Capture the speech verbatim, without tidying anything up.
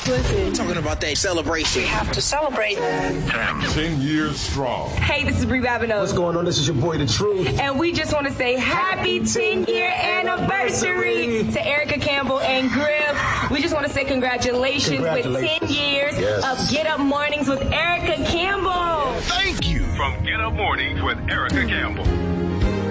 Listen. We're talking about that celebration. We have to celebrate. Ten years strong. Hey, this is Brie Babineau. What's going on? This is your boy, The Truth. And we just want to say happy ten-year anniversary to Erica Campbell and Griff. We just want to say congratulations, congratulations. with ten years yes. of Get Up Mornings with Erica Campbell. Thank you. From Get Up Mornings with Erica Campbell.